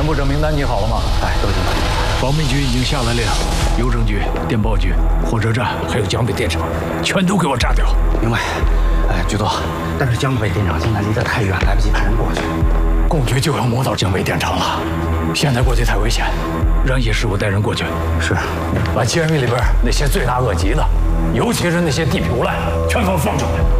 部证名单拟好了吗？ 哎，都已经办理了。 保密局已经下了令，邮政局、电报局、火车站还有江北电厂，全都给我炸掉。 明白。哎，局座，但是江北电厂现在离得太远，来不及派人过去。 共局就要摸到江北电厂了，现在过去太危险，让叶师傅带人过去。 是， 把监狱里边那些罪大恶极的，尤其是那些地痞无赖，全给我放出来。